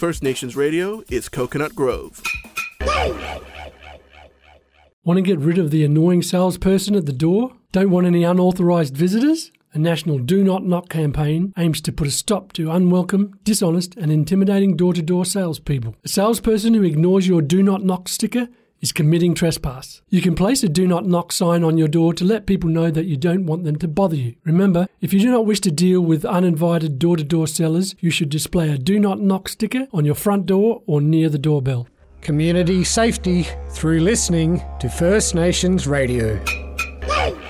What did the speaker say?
First Nations Radio is Coconut Grove. Want to get rid of the annoying salesperson at the door? Don't want any unauthorised visitors? A national Do Not Knock campaign aims to put a stop to unwelcome, dishonest and intimidating door-to-door salespeople. A salesperson who ignores your Do Not Knock sticker is committing trespass. You can place a Do Not Knock sign on your door to let people know that you don't want them to bother you. Remember, if you do not wish to deal with uninvited door-to-door sellers, you should display a Do Not Knock sticker on your front door or near the doorbell. Community safety through listening to First Nations Radio.